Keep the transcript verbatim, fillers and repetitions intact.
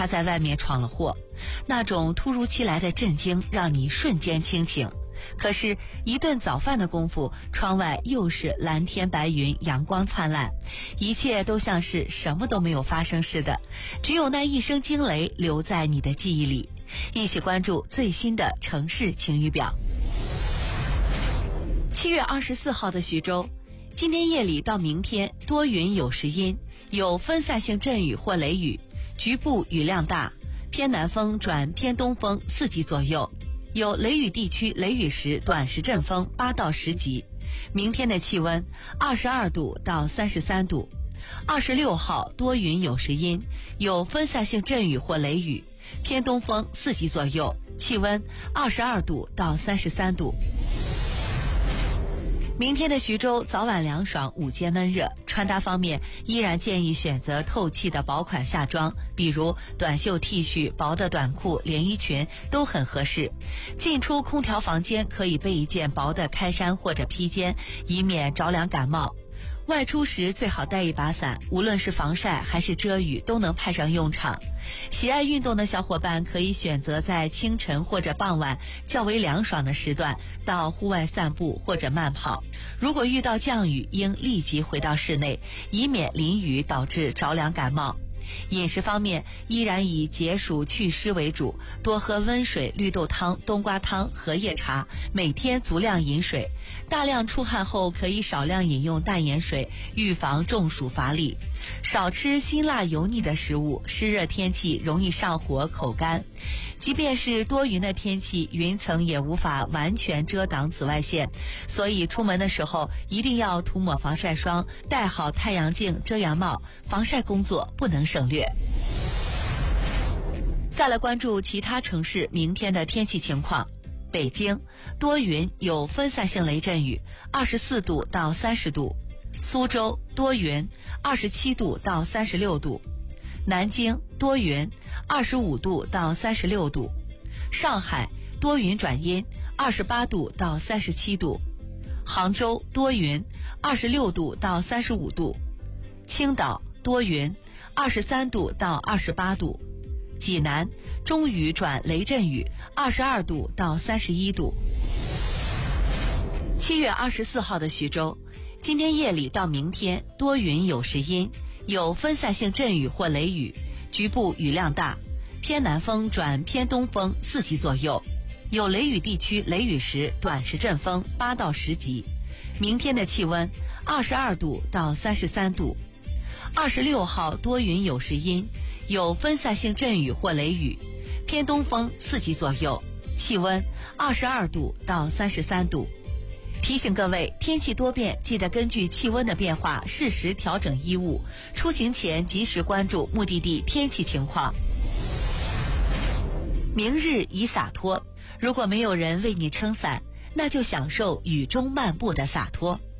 他在外面闯了祸。那种突如其来的震惊让你瞬间清醒。可是一顿早饭的功夫，窗外又是蓝天白云，阳光灿烂，一切都像是什么都没有发生似的，只有那一声惊雷留在你的记忆里。一起关注最新的城市晴雨表。七月二十四号的徐州，今天夜里到明天多云有时阴，有分散性阵雨或雷雨，局部雨量大，偏南风转偏东风四级左右，有雷雨地区雷雨时短时阵风八到十级。明天的气温二十二度到三十三度。二十六号多云有时阴，有分散性阵雨或雷雨，偏东风四级左右，气温二十二度到三十三度。明天的徐州早晚凉爽，午间闷热。穿搭方面，依然建议选择透气的薄款夏装，比如短袖 T 恤、薄的短裤、连衣裙都很合适。进出空调房间可以备一件薄的开衫或者披肩，以免着凉感冒。外出时最好带一把伞，无论是防晒还是遮雨都能派上用场。喜爱运动的小伙伴可以选择在清晨或者傍晚较为凉爽的时段到户外散步或者慢跑。如果遇到降雨，应立即回到室内，以免淋雨导致着凉感冒。饮食方面，依然以解暑祛湿为主，多喝温水、绿豆汤、冬瓜汤、荷叶茶，每天足量饮水。大量出汗后可以少量饮用淡盐水，预防中暑乏力。少吃辛辣油腻的食物，湿热天气容易上火口干。即便是多云的天气，云层也无法完全遮挡紫外线，所以出门的时候一定要涂抹防晒霜，戴好太阳镜、遮阳帽，防晒工作不能省略。再来关注其他城市明天的天气情况。北京多云，有分散性雷阵雨，二十四度到三十度。苏州多云，二十七度到三十六度。南京多云，二十五度到三十六度。上海多云转阴，二十八度到三十七度。杭州多云，二十六度到三十五度。青岛多云，二十三度到二十八度。济南中雨转雷阵雨，二十二度到三十一度。七月二十四号的徐州，今天夜里到明天多云有时阴，有分散性阵雨或雷雨，局部雨量大，偏南风转偏东风四级左右，有雷雨地区雷雨时短时阵风八到十级。明天的气温二十二度到三十三度。二十六号多云有时阴，有分散性阵雨或雷雨，偏东风四级左右，气温二十二度到三十三度。提醒各位，天气多变，记得根据气温的变化适时调整衣物，出行前及时关注目的地天气情况。明日宜洒脱，如果没有人为你撑伞，那就享受雨中漫步的洒脱。